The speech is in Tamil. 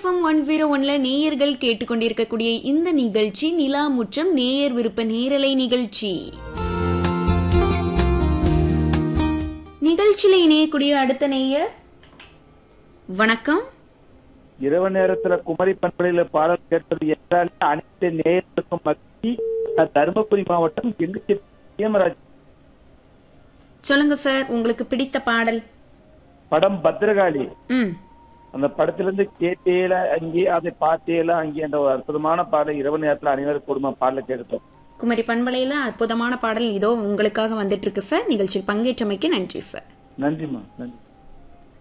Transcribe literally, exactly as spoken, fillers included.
எஃப்எம் ஒன் ஜீரோ ஒன்ல நேயர்கள் கேட்டுக்கொண்டிருக்கக்கூடிய இந்த நிகழ்ச்சி நிலா முற்றம் நேயர் விருப்ப நேரலை நிகழ்ச்சி. நிகழ்ச்சியில இணையக்கூடிய அடுத்த நேயர், வணக்கம். இரவு நேரத்துல குமரி பண்பலையில பாடல் கேட்பது என்றாலே அனைத்து நேயர்களுக்கும் மகிழ்ச்சி. தருமபுரி மாவட்டம் எங்கராஜ். சொல்லுங்க சார், உங்களுக்கு பிடித்த பாடல்? படம் பத்ரகாளி. ம் அந்த படத்திலிருந்து கேட்டேல அங்கே அதை பார்த்தேல அங்கே என்ற ஒரு அற்புதமான பாடல் இரவு நேரத்துல அனைவரும் குடும்ப பாடல கேட்டோம். குமரி பண்பலையில அற்புதமான பாடல் இதோ உங்களுக்காக வந்துட்டு இருக்கு சார். நிகழ்ச்சியில் பங்கேற்றமைக்கு நன்றி சார். நன்றிமா, நன்றி.